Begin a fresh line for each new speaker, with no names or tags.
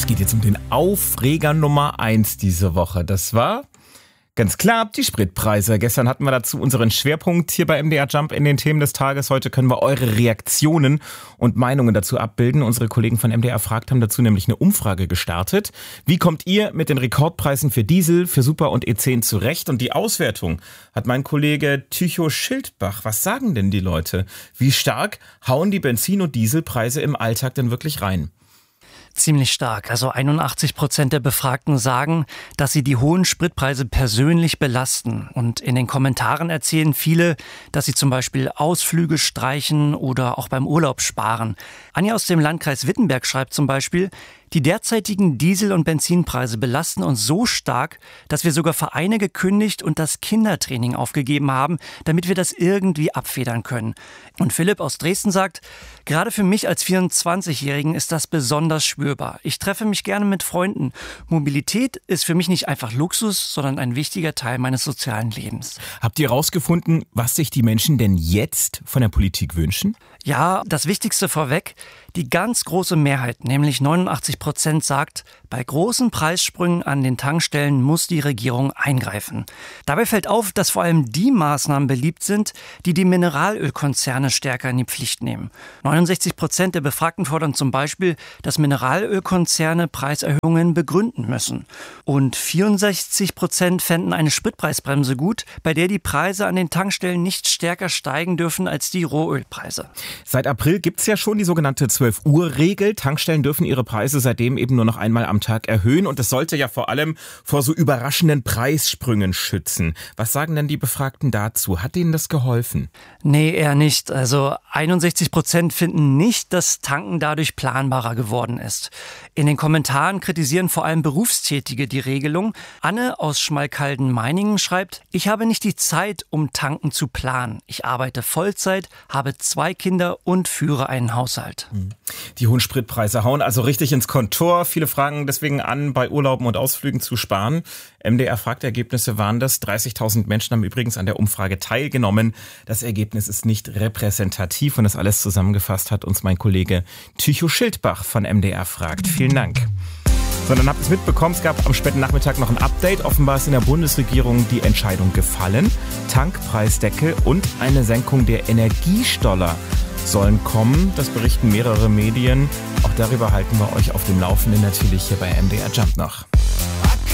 geht jetzt um den Aufreger Nummer 1 diese Woche. Das war ganz klar die Spritpreise. Gestern hatten wir dazu unseren Schwerpunkt hier bei MDR Jump in den Themen des Tages. Heute können wir eure Reaktionen und Meinungen dazu abbilden. Unsere Kollegen von MDR Fragt haben dazu nämlich eine Umfrage gestartet. Wie kommt ihr mit den Rekordpreisen für Diesel, für Super und E10 zurecht? Und die Auswertung hat mein Kollege Tycho Schildbach. Was sagen denn die Leute? Wie stark hauen die Benzin- und Dieselpreise im Alltag denn wirklich rein?
Ziemlich stark. Also 81% der Befragten sagen, dass sie die hohen Spritpreise persönlich belasten. Und in den Kommentaren erzählen viele, dass sie zum Beispiel Ausflüge streichen oder auch beim Urlaub sparen. Anja aus dem Landkreis Wittenberg schreibt zum Beispiel: Die derzeitigen Diesel- und Benzinpreise belasten uns so stark, dass wir sogar Vereine gekündigt und das Kindertraining aufgegeben haben, damit wir das irgendwie abfedern können. Und Philipp aus Dresden sagt: Gerade für mich als 24-Jährigen ist das besonders spürbar. Ich treffe mich gerne mit Freunden. Mobilität ist für mich nicht einfach Luxus, sondern ein wichtiger Teil meines sozialen Lebens.
Habt ihr herausgefunden, was sich die Menschen denn jetzt von der Politik wünschen?
Ja, das Wichtigste vorweg: Die ganz große Mehrheit, nämlich 89%, sagt, bei großen Preissprüngen an den Tankstellen muss die Regierung eingreifen. Dabei fällt auf, dass vor allem die Maßnahmen beliebt sind, die die Mineralölkonzerne stärker in die Pflicht nehmen. 69% der Befragten fordern zum Beispiel, dass Mineralölkonzerne Preiserhöhungen begründen müssen. Und 64% fänden eine Spritpreisbremse gut, bei der die Preise an den Tankstellen nicht stärker steigen dürfen als die Rohölpreise.
Seit April gibt's ja schon die sogenannte 12-Uhr-Regel. Tankstellen dürfen ihre Preise seitdem eben nur noch einmal am Tag erhöhen. Und das sollte ja vor allem vor so überraschenden Preissprüngen schützen. Was sagen denn die Befragten dazu? Hat denen das geholfen?
Nee, eher nicht. Also 61% finden nicht, dass Tanken dadurch planbarer geworden ist. In den Kommentaren kritisieren vor allem Berufstätige die Regelung. Anne aus Schmalkalden-Meiningen schreibt: Ich habe nicht die Zeit, um tanken zu planen. Ich arbeite Vollzeit, habe 2 Kinder und führe einen Haushalt.
Die hohen Spritpreise hauen also richtig ins Kontor. Viele fragen deswegen an, bei Urlauben und Ausflügen zu sparen. MDR Fragt Ergebnisse waren das. 30.000 Menschen haben übrigens an der Umfrage teilgenommen. Das Ergebnis ist nicht repräsentativ und das alles zusammengefasst hat uns mein Kollege Tycho Schildbach von MDR Fragt. Vielen Dank. Sondern habt ihr es mitbekommen, es gab am späten Nachmittag noch ein Update. Offenbar ist in der Bundesregierung die Entscheidung gefallen. Tankpreisdeckel und eine Senkung der Energiesteuer sollen kommen. Das berichten mehrere Medien. Auch darüber halten wir euch auf dem Laufenden, natürlich hier bei MDR Jump noch.